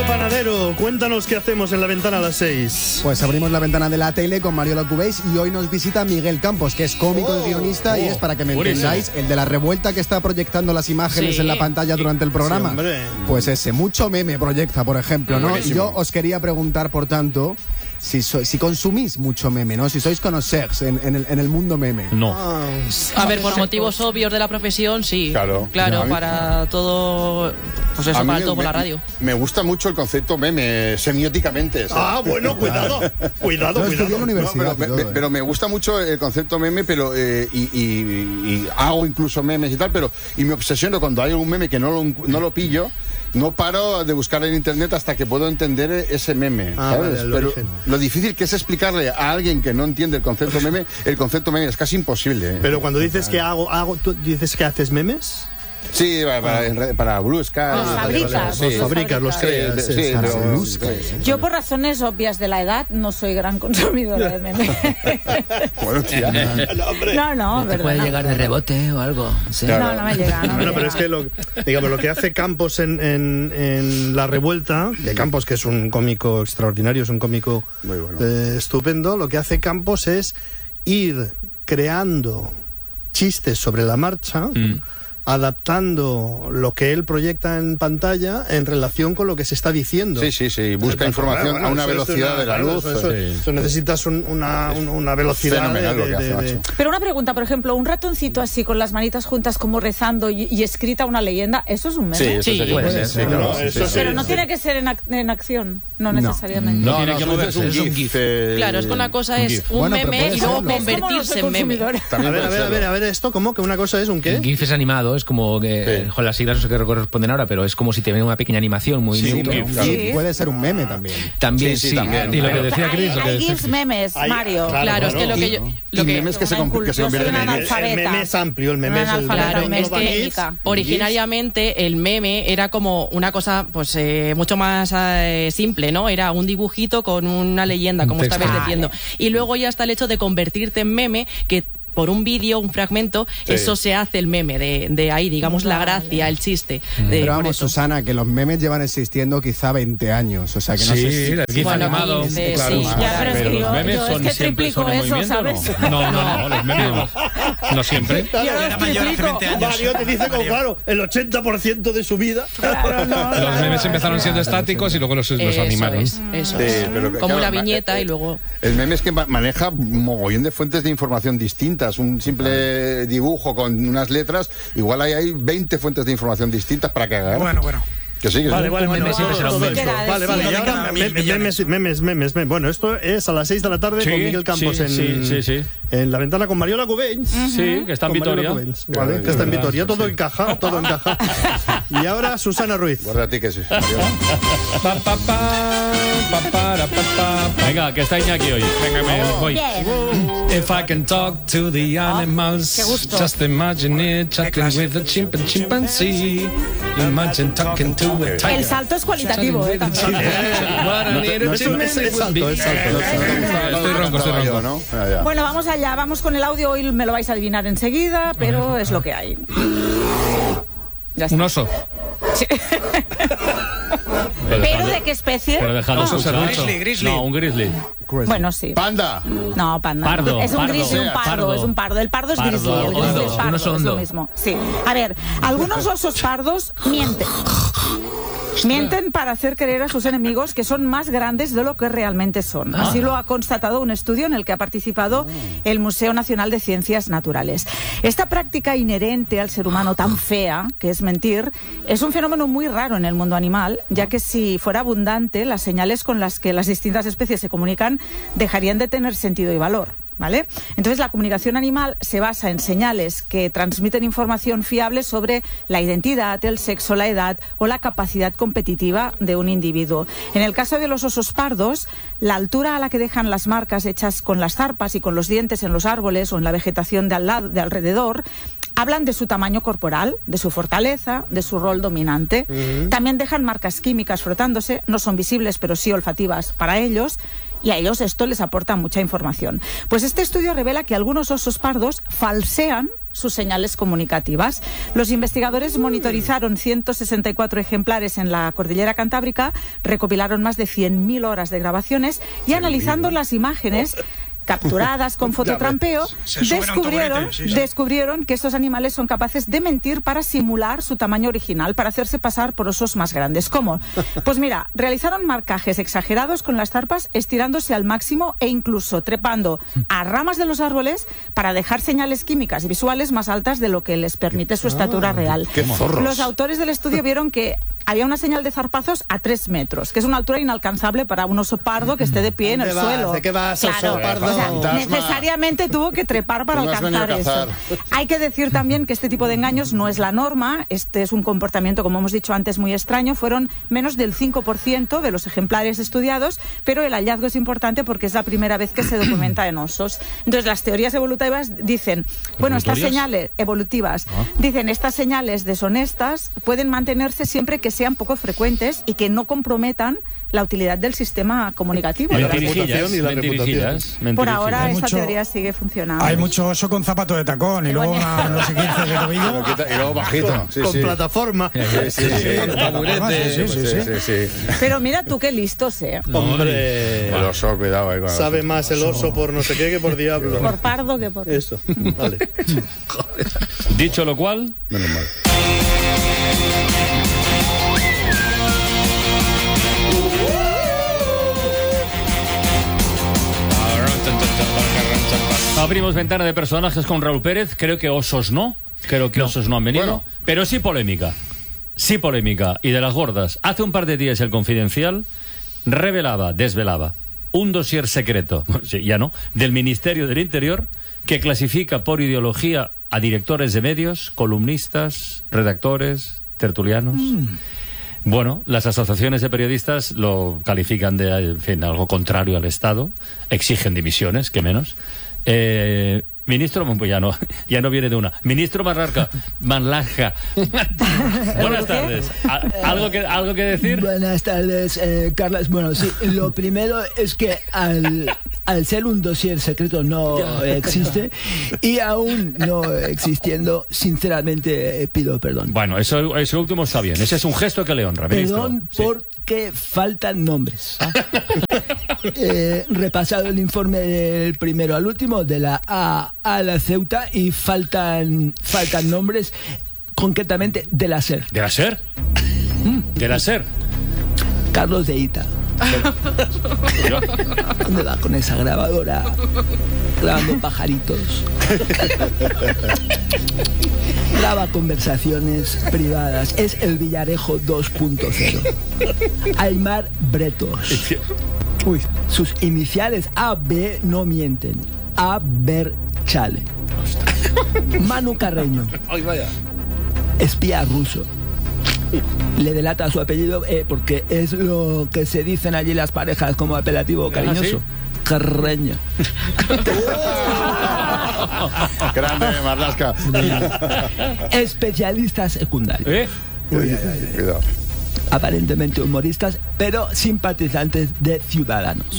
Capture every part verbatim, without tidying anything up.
Panadero, cuéntanos qué hacemos en la ventana a las seis. Pues abrimos la ventana de la tele con Mariola Cubéis y hoy nos visita Miguel Campos, que es cómico Oh, y guionista, oh, y es, para que me buenísimo. entendáis, el de la revuelta que está proyectando las imágenes Sí. en la pantalla durante el programa. Sí, hombre. Pues ese, mucho meme proyecta, por ejemplo, ¿no? Buenísimo. Yo os quería preguntar, por tanto, si, sois, si consumís mucho meme, ¿no? Si sois conocers en, en, el, en el mundo meme. No. Ah, A ver, por motivos obvios de la profesión, sí. Claro. Claro, A mí- para todo. Pues eso, A mí para me- todo por la me- radio. Me gusta mucho el concepto meme, semióticamente. ¿sabes? Ah, bueno, cuidado. Cuidado, No, estudié en la cuidado. No, universidad. pero, y todo, me- ¿eh? pero me gusta mucho el concepto meme, pero eh, y, y- y hago incluso memes y tal, pero y me obsesiono cuando hay un meme que no lo, no lo pillo, no paro de buscar en internet hasta que puedo entender ese meme. Ah, ¿sabes? vale, el pero origen. lo difícil que es explicarle a alguien que no entiende el concepto meme, el concepto meme es casi imposible. ¿eh? Pero cuando dices que hago, hago, ¿tú dices que haces memes? Sí, para, para, en re- para Blue Sky. Los para- fabricas, sí. Los fabricas, los Sí, creas. de- sí, sí, sí. pero- Ah, Blue Sky. Yo, por razones obvias de la edad, no soy gran consumidora de memes. Bueno, tía. No, hombre. No, no, Te verdad. puede no. llegar de rebote o algo. Sí. No, no me llega. No me Bueno, pero llega. es que lo, digamos, lo que hace Campos en, en, en La Revuelta, de Campos, que es un cómico extraordinario, es un cómico Muy bueno. eh, estupendo, lo que hace Campos es ir creando chistes sobre la marcha, Mm. adaptando lo que él proyecta en pantalla en relación con lo que se está diciendo. Sí, sí, sí. Busca Claro, información bueno, a una eso es velocidad una- de la claro, luz. Eso, eso- sí. eso necesitas un- una, un- una velocidad Fenomenal de- lo que hace, de- de- macho. Pero una pregunta, por ejemplo, un ratoncito así con las manitas juntas como rezando y, y escrita una leyenda, ¿eso es un meme? Sí, eso Sí, sería puede un ser, meme, sí, sí, no, claro, eso sí, sí. Pero sí. no tiene que ser en, ac- en acción, no necesariamente. No No, tiene no, que a veces moverse, es es un un GIF. GIF. Claro, es que una cosa es GIF. un Bueno, pero meme puede y luego serlo. ¿Ves cómo no convertirse soy en meme. consumidora? A También ver, a puede ver, a serlo. ver, a ver, esto, ¿cómo? Que una cosa es un qué. El GIF es animado, es como que, Sí. con las siglas no sé qué corresponden ahora, pero es como si te ven una pequeña animación, muy Sí, muy- pero un claro. GIF puede ser un meme también. También Sí, sí, sí, también. y lo que Claro. decía Hay, Chris, lo que hay decía- GIFs memes, Hay- Mario. claro, Claro, es que lo que yo. Y Lo que, memes que se, con- que se Yo soy convierten una en El, memes. analfabeta. el meme es amplio, el meme Una es el analfabeta Claro, es que memética. originariamente el meme era como una cosa pues eh, mucho más eh, simple, ¿no? Era un dibujito con una leyenda, Un como texto. estabais diciendo. Y luego ya está el hecho de convertirte en meme, que por un vídeo, un fragmento, Sí. eso se hace el meme, de, de ahí, digamos, la Vale. gracia, el chiste. Mm. de- Pero por vamos, eso. Susana, que los memes llevan existiendo quizá veinte años. O sea, que no Sí, sé si... el GIF Bueno, animado. quince, claro, sí. claro. Ya, pero es que los yo- memes yo es son que siempre triplico son en eso, movimiento, ¿sabes? ¿no? No, no, no, los memes no, no siempre. Yo Claro, los era mayor hace triplico. veinte años. Mario te dice como, claro, el ochenta por ciento de su vida. Claro, no, Los claro. memes empezaron siendo estáticos y luego los, los Eso animaron. es, eso Sí, es. pero que, Como claro, una ma- viñeta eh, y luego... El meme es que ma- maneja un mogollón de fuentes de información distintas. Un simple dibujo con unas letras, igual hay, hay veinte fuentes de información distintas para que haga. Bueno, bueno. Que sí, que Vale, sí. vale, Un vale. meme siempre será un todo meme. esto. Queda Vale, vale. decir. Y ahora Venga, me- mil me- millones. memes, memes, memes, memes. Bueno, esto es a las seis de la tarde Sí, con Miguel Campos sí, en, sí, sí, sí. en la ventana con Mariola Cubells. Sí, que está en Con Mariola Vitoria. Cubells, Vale, que está en Vitoria. Todo encaja, todo encaja. Y ahora Susana Ruiz. Guárdate que sí. Pa, pa, pa, pa, para, pa, pa, pa. Venga, que está Iñaki hoy. Venga, me voy. Bien. If I can talk to the animals, qué gusto. just imagine it, chatting with a chimp and chimpanzee. Imagine talking to a tiger. El salto es cualitativo, ¿eh? También. What I need a no, es un- chimp es- and es salto, es salto, es salto. Estoy ronco, estoy ronco. ¿no? Ah, ya. Bueno, vamos allá, vamos con el audio. Hoy me lo vais a adivinar enseguida, pero es lo que hay. Ya está. Un oso. ¿Pero de qué especie? Pero dejadlo Ah, escuchar. Grizzly, grizzly. No, un grizzly. Bueno, sí. ¡Panda! No, panda. Pardo, es un pardo. gris y un pardo, Pardo. es un pardo. El pardo es Pardo, grizzly, el grizzly hondo, es un pardo, oso es lo hondo. mismo. Sí. A ver, algunos osos pardos mienten. Mienten para hacer creer a sus enemigos que son más grandes de lo que realmente son. Así lo ha constatado un estudio en el que ha participado el Museo Nacional de Ciencias Naturales. Esta práctica inherente al ser humano tan fea, que es mentir, es un fenómeno muy raro en el mundo animal, ya que si fuera abundante, las señales con las que las distintas especies se comunican dejarían de tener sentido y valor. ¿Vale? Entonces la comunicación animal se basa en señales que transmiten información fiable sobre la identidad, el sexo, la edad o la capacidad competitiva de un individuo. En el caso de los osos pardos, la altura a la que dejan las marcas hechas con las zarpas y con los dientes en los árboles o en la vegetación de al lado, de alrededor, hablan de su tamaño corporal, de su fortaleza, de su rol dominante. Uh-huh. También dejan marcas químicas frotándose, no son visibles pero sí olfativas para ellos, y a ellos esto les aporta mucha información. Pues este estudio revela que algunos osos pardos falsean sus señales comunicativas. Los investigadores monitorizaron ciento sesenta y cuatro ejemplares en la cordillera Cantábrica, recopilaron más de cien mil horas de grabaciones y analizando las imágenes capturadas con fototrampeo, descubrieron, sí, sí. descubrieron que estos animales son capaces de mentir para simular su tamaño original, para hacerse pasar por osos más grandes. ¿Cómo? Pues mira, realizaron marcajes exagerados con las zarpas, estirándose al máximo e incluso trepando a ramas de los árboles para dejar señales químicas y visuales más altas de lo que les permite su estatura real. ¡Qué zorros! Los autores del estudio vieron que había una señal de zarpazos a tres metros, que es una altura inalcanzable para un oso pardo que esté de pie en el vas? suelo. ¿De qué vas, claro, oso pardo? O sea, Fantasma. necesariamente tuvo que trepar para No has alcanzar venido a eso. cazar. Hay que decir también que este tipo de engaños no es la norma. Este es un comportamiento, como hemos dicho antes, muy extraño. Fueron menos del cinco por ciento de los ejemplares estudiados, pero el hallazgo es importante porque es la primera vez que se documenta en osos. Entonces, las teorías evolutivas dicen, bueno, estas señales evolutivas, Ah. dicen, estas señales deshonestas pueden mantenerse siempre que sean poco frecuentes y que no comprometan la utilidad del sistema comunicativo. Y la Mentirijillas, reputación y la mentirijillas, Por mentirijillas. ahora Hay esa mucho- teoría sigue funcionando. Hay mucho oso con zapato de tacón y luego una, no sé quince de Lo tobillo. quita- y luego bajito. Sí, con sí. plataforma. Sí, sí, sí. Taburete. Sí, sí, sí. Sí, sí, sí. Pero mira tú qué listos, ¿eh? Hombre, El oso, cuidado, eh, con el sabe oso. más el oso por no sé qué que por diablo. Por pardo que por... Eso, vale. Dicho lo cual, Menos mal. abrimos ventana de personajes con Raúl Pérez. Creo que osos no. Creo que osos no han venido. Bueno. Pero sí polémica. Sí polémica. Y de las gordas. Hace un par de días el Confidencial revelaba, desvelaba, un dossier secreto, sí, ya no, del Ministerio del Interior que clasifica por ideología a directores de medios, columnistas, redactores, tertulianos. Mm. Bueno, las asociaciones de periodistas lo califican de, en fin, algo contrario al Estado, exigen dimisiones, que menos. Eh, ministro, pues ya no, ya no viene de una. Ministro Marlarca, Marlarca. Buenas tardes. ¿Algo que, algo que decir? Buenas tardes, eh, Carlos. Bueno, sí, lo primero es que al, al ser un dossier secreto no existe y aún no existiendo, sinceramente eh, pido perdón. Bueno, eso, eso último está bien. Ese es un gesto que le honra, ministro. Perdón Sí. porque faltan nombres. Eh, repasado el informe del primero al último, de la A a la Ceuta, y faltan, faltan nombres, concretamente de la SER. ¿De la SER? ¿De la SER? Carlos de Ita. Yo- ¿Dónde va con esa grabadora? Grabando pajaritos. Graba conversaciones privadas. Es el Villarejo dos punto cero. Aymar Bretos. Uy, sus iniciales A B no mienten. A Ver Chale. Manu Carreño. Espía ruso. Le delata su apellido eh, porque es lo que se dicen allí las parejas como apelativo cariñoso. ¿sí? Carreño. Grande, Marlaska. Especialistas secundarios. ¿Eh? Cuidado. Aparentemente humoristas, pero simpatizantes de Ciudadanos.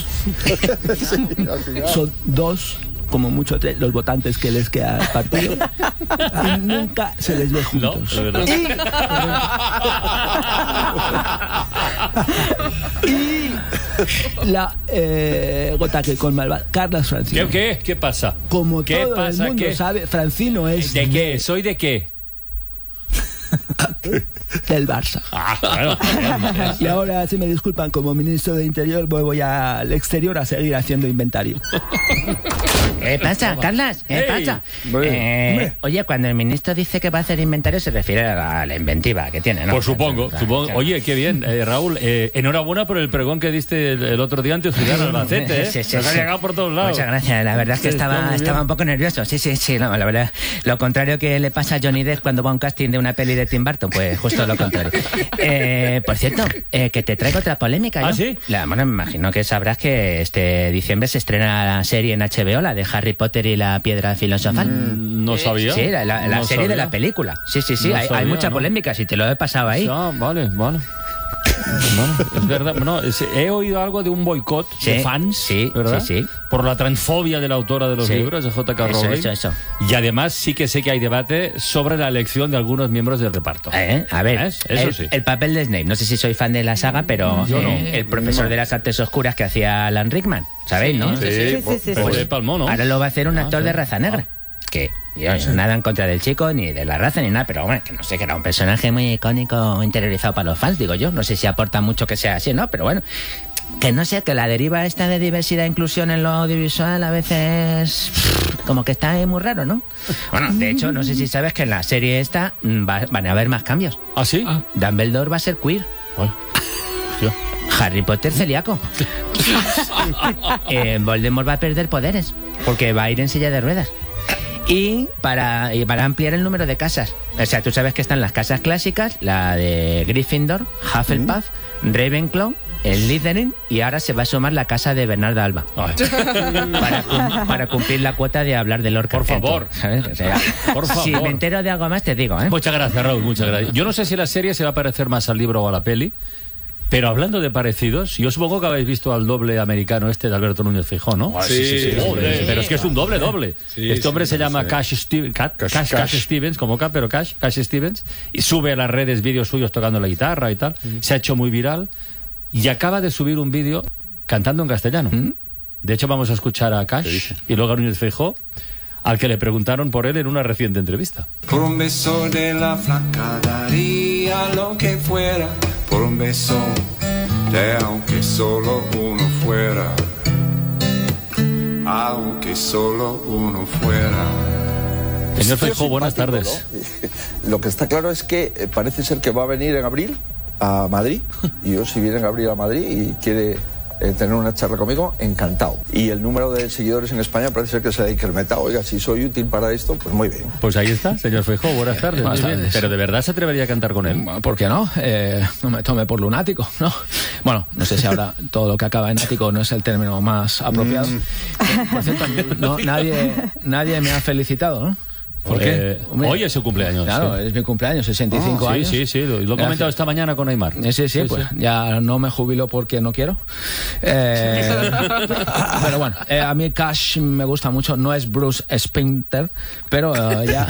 Son dos, como mucho tres, los votantes que les queda al partido. Y nunca se les ve No, juntos. es verdad. Y, y la eh, gota que colma el vaso, Carlos Francino. ¿Qué, qué? ¿Qué pasa? Como ¿Qué todo pasa? el mundo ¿Qué? sabe, Francino es ¿De qué? ¿Soy de qué? del Barça. Ah, bueno. Y ahora, si me disculpan, como ministro de Interior, voy, voy al exterior a seguir haciendo inventario. ¿Qué pasa, Carlas? ¿Qué Hey. pasa? Hombre. Eh, oye, cuando el ministro dice que va a hacer inventario, se refiere a la, a la inventiva que tiene, ¿no? Pues supongo, Claro, supongo. claro. Oye, qué bien, eh, Raúl. Eh, enhorabuena por el pregón que diste el, el otro día ante Ciudad Albacete, ¿eh? Sí, sí, Nos ha sí. llegado por todos lados. Muchas gracias. La verdad es que Sí, está muy estaba, bien. estaba un poco nervioso. Sí, sí, sí. No, la verdad, lo contrario que le pasa a Johnny Depp cuando va a un casting de una peli de Tim Burton, pues justo lo contrario. Eh, por cierto, eh, que te traigo otra polémica. ¿Ah, ¿no? sí? La, bueno, me imagino que sabrás que este diciembre se estrena la serie en H B O, la de Harry Potter y la piedra filosofal. Mm, no sabía. Sí, la, la- la No serie de sabía. la película. Sí, sí, sí. No hay, hay sabía, mucha ¿no? polémica, si te lo he pasado ahí. Ah, vale, vale. Bueno, es verdad. No, es, he oído algo de un boicot Sí, de fans, sí, ¿verdad? sí, sí. Por la transfobia de la autora de los Sí. libros, de J K Eso, Rowling. eso, eso. Y además sí que sé que hay debate sobre la elección de algunos miembros del reparto. Eh, a ver, ¿Ves? Eso el, sí. el papel de Snape, no sé si soy fan de la saga, pero Yo no. eh, el profesor No. de las artes oscuras que hacía Alan Rickman, ¿sabéis, no? Sí, sí, sí, sí, Pues sí. de Palmó, ¿no? Ahora lo va a hacer un Ah, actor sí. de raza negra. Que yo nada en contra del chico, ni de la raza, ni nada, pero bueno, que no sé, que era un personaje muy icónico, interiorizado para los fans, digo yo. No sé si aporta mucho que sea así, ¿no? Pero bueno, que no sé, que la deriva esta de diversidad e inclusión en lo audiovisual a veces pff, como que está ahí muy raro, ¿no? Bueno, de hecho, no sé si sabes que en la serie esta mm, va- van a haber más cambios. ¿Ah, sí? Dumbledore va a ser queer. Ay, hostia. Harry Potter celíaco. eh, Voldemort va a perder poderes porque va a ir en silla de ruedas. Y para, y para ampliar el número de casas. O sea, tú sabes que están las casas clásicas, la de Gryffindor, Hufflepuff, Ravenclaw, el Slytherin, y ahora se va a sumar la casa de Bernardo Alba. Ay. Para, cum- para cumplir la cuota de hablar de Lord Por Carcento, favor. ¿sabes? O sea, Por si favor. me entero de algo más te digo, ¿eh? Muchas gracias, Raúl, muchas gracias. Yo no sé si la serie se va a parecer más al libro o a la peli, pero hablando de parecidos, yo supongo que habéis visto al doble americano este de Alberto Núñez Feijóo, ¿no? Sí, sí, sí, Joder, sí. pero es que es un doble doble. Sí, este hombre sí, se llama sí. Cash, Steve- Ca- Cash- Cash, Cash. Cash Stevens, como K, pero Cash, Cash Stevens, y sube a las redes vídeos suyos tocando la guitarra y tal. Se ha hecho muy viral y acaba de subir un vídeo cantando en castellano. De hecho, vamos a escuchar a Cash y luego a Núñez Feijóo, al que le preguntaron por él en una reciente entrevista. Por un beso de la flaca daría lo que fuera. Por un beso de aunque solo uno fuera. Aunque solo uno fuera. Señor Feijóo, buenas tardes. Lo que está claro es que eh, parece ser que va a venir en abril a Madrid. Y yo, si viene en abril a Madrid y quiere eh, tener una charla conmigo, encantado. Y el número de seguidores en España parece ser que se ha incrementado. Oiga, si soy útil para esto, pues muy bien. Pues ahí está, señor Feijóo, buenas tardes. Buenas Muy bien. tardes. Pero ¿de verdad se atrevería a cantar con él? ¿Por qué no? Eh, no me tome por lunático, ¿no? Bueno, no sé si ahora todo lo que acaba en ático no es el término más apropiado. Por cierto, no, nadie, nadie me ha felicitado, ¿no? ¿Por qué? Eh, hoy es su cumpleaños. Claro, sí. es mi cumpleaños, sesenta y cinco Ah, años. Sí, sí, sí, lo, lo he comentado esta mañana con Aymar. Eh, Sí, sí, Sí, pues sí. ya no me jubilo porque no quiero. Eh, pero bueno, eh, a mí Cash me gusta mucho, no es Bruce Springsteen, pero eh, ya...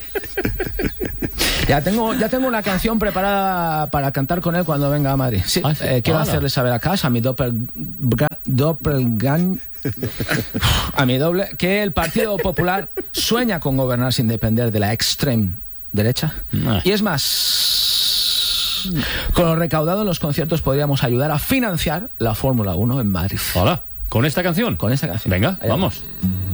Ya tengo, ya tengo una canción preparada para cantar con él cuando venga a Madrid. Sí, Ah, sí. eh, quiero Hala. hacerle saber a Cash, a mi doppelga- doppelgang, a mi doble, que el Partido Popular sueña con gobernar sin depender de la extrema derecha. Ah. Y es más, con lo recaudado en los conciertos podríamos ayudar a financiar la Fórmula uno en Madrid. Hola, ¿con esta canción? Con esta canción. Venga, Ahí vamos. vamos.